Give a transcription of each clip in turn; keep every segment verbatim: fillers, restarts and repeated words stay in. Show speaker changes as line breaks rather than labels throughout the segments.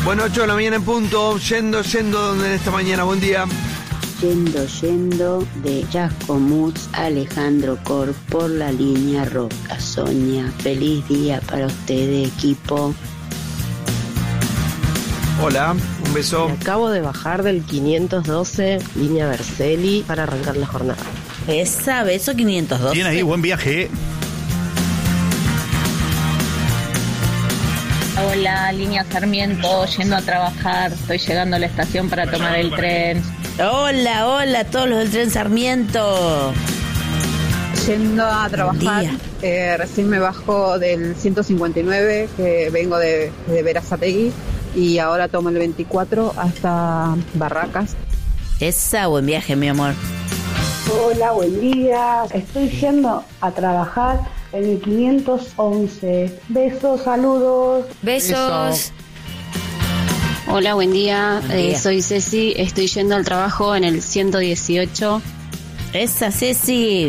Bueno, ocho de la mañana en punto, yendo, yendo, donde en esta mañana, buen día.
Yendo, yendo, de Chascomús, Alejandro Cor, por la línea Roca. Sonia, feliz día para ustedes, equipo.
Hola, un beso.
Me acabo de bajar del quinientos doce, línea Vercelli, para arrancar la jornada.
Esa, beso quinientos doce.
Bien ahí, buen viaje.
Hola, línea Sarmiento, yendo a trabajar. Estoy llegando a la estación para tomar el tren.
Hola, hola, todos los del tren Sarmiento.
Yendo a trabajar, eh, recién me bajo del ciento cincuenta y nueve, que vengo de, de Berazategui, y ahora tomo el veinticuatro hasta Barracas.
Esa, buen viaje, mi amor.
Hola, buen día. Estoy yendo a trabajar en el quinientos once. Besos, saludos.
Besos.
Hola, buen día.
Buen día.
Eh, soy Ceci. Estoy yendo al trabajo en el ciento dieciocho.
Esa, Ceci.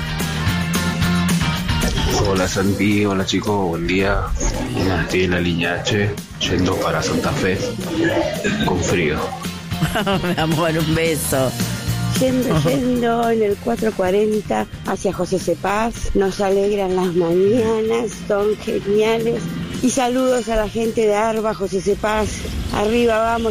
Hola Santi, hola chicos, buen día. Estoy en la línea H, yendo para Santa Fe, con frío.
Mi amor, un beso.
Yendo, yendo en el cuatrocientos cuarenta hacia José Cepaz. Nos alegran las mañanas, son geniales. Y saludos a la gente de Arba, José Cepaz. Arriba, vamos.